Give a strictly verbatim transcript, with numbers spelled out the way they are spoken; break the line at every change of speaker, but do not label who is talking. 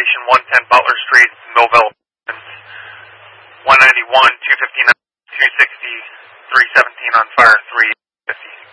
location one ten Butler Street, Millville. one ninety-one, two fifty-nine, two sixty, three seventeen on fire, three.